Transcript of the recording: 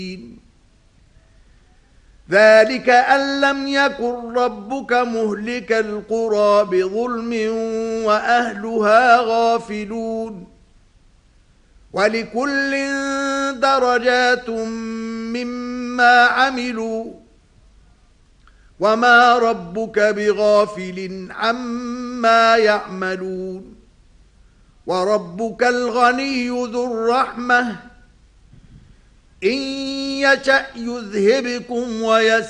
ذلك أن لم يكن ربك مهلك القرى بظلم وأهلها غافلون ولكل درجات مما عملوا وما ربك بغافل عما يعملون وربك الغني ذو الرحمة إن يشأ يذهبكم